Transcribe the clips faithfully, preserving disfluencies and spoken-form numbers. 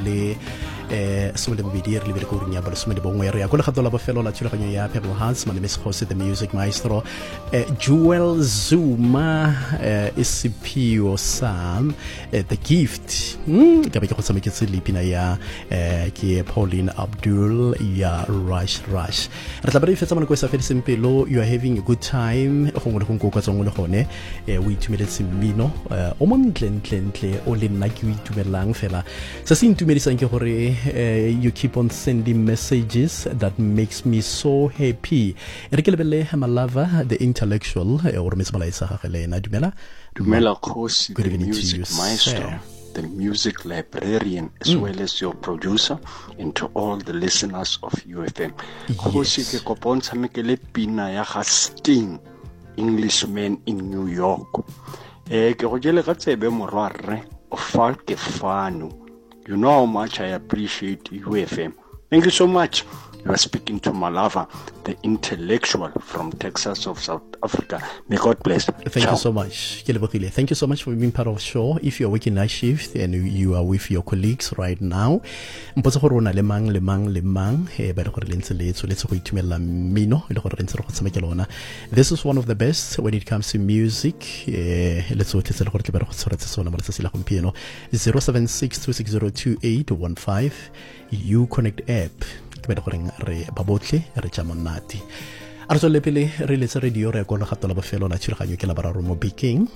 le eh some le bobedi re le bere go rinya ba le some le bongwe re ya go le gato la bofelo la thulaganyo ya Pebble Hans. My name is Jose the Music Maestro. eh, Jewel Zuma eh, Isipio Sam eh, The Gift mm, ka be ke go tsameketse le pina ya eh, ke Pauline Abdul ya Rush Rush. Re tla ba re fetsa mona go sa fediseng pelo. You are having a good time go ngwe go go tsong le gone eh, o itumeletse mmino eh, o mo ntle ntle ntle o le nna ke o itumelang fela se se intumedisang ke gore uh, you keep on sending messages that makes me so happy. Re ke lebelle my lover the intellectual o re metsmala isa ga le na dumela dumela Khosi the music maestro, the music librarian, as mm. well as your producer, and to all the listeners of U F M. Khosi ke kopontsha mekele pina ya ga Sting, Englishman in New York. Eh ke go jele ga tsebe morwarre o Falke Fano. You know how much I appreciate U F M. Thank you so much. You are speaking to my lover, the intellectual from Texas of South Africa. May God bless. Thank Ciao. you so much. Thank you so much for being part of the show. If you're working night shift and you are with your colleagues right now, mpotsa gore ona le mang le mang le mang e ba le gore le ntse le tso le tso go itumela mmino le gore re ntse re go tsamekela ona. This is one of the best when it comes to music. Eh le tso tletse le gore tle ba re go tshwaretse sona mo letsatsi la gompieno. zero seven six two six zero two eight one five U Connect app. Ke ba gore re ba botle re tsa monate a re tsole pele re letse radio re go le gato la bofelo la thulaganyo ke la bararo mo Biking.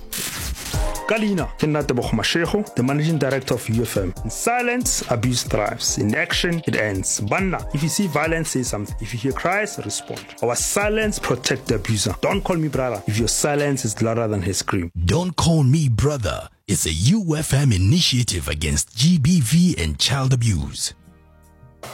Kalina, Kinatebo Mashego, the managing director of U F M. In silence, abuse thrives. In action, it ends. Banna, if you see violence, say something. If you hear cries, respond. Our silence protect the abuser. Don't call me brother if your silence is louder than his scream. Don't Call Me Brother is a U F M initiative against G B V and child abuse.